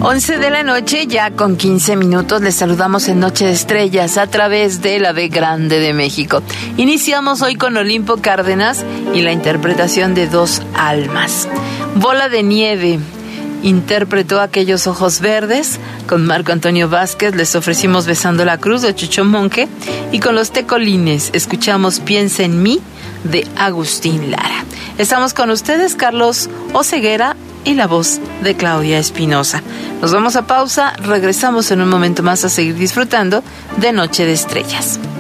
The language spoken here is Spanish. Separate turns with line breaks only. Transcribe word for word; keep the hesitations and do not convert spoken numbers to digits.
once de la noche, ya con quince minutos, les saludamos en Noche de Estrellas a través de la B Grande de México. Iniciamos hoy con Olimpo Cárdenas y la interpretación de Dos Almas. Bola de Nieve interpretó Aquellos Ojos Verdes. Con Marco Antonio Vázquez les ofrecimos Besando la Cruz de Chucho Monque, y con Los Tecolines escuchamos Piensa en mí de Agustín Lara. Estamos con ustedes, Carlos Oseguera, y la voz de Claudia Espinosa. Nos vamos a pausa, regresamos en un momento más a seguir disfrutando de Noche de Estrellas.